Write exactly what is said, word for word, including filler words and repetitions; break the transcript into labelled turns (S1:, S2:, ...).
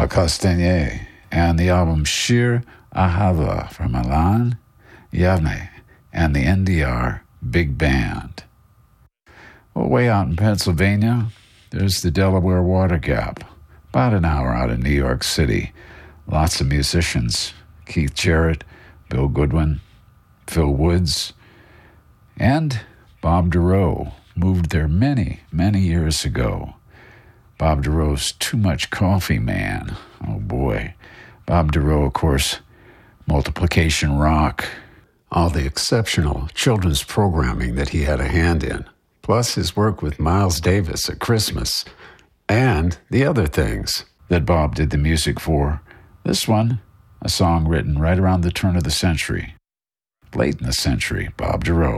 S1: Castagnet, and the album Shir Ahava from Alan Yavne and the N D R Big Band. Well, way out in Pennsylvania, there's the Delaware Water Gap, about an hour out of New York City. Lots of musicians, Keith Jarrett, Bill Goodwin, Phil Woods, and Bob Dorough moved there many, many years ago. Bob Durough's Too Much Coffee Man. Oh boy. Bob Dorough, of course, Multiplication Rock, all the exceptional children's programming that he had a hand in, plus his work with Miles Davis at Christmas, and the other things that Bob did the music for. This one, a song written right around the turn of the century. Late in the century, Bob Dorough.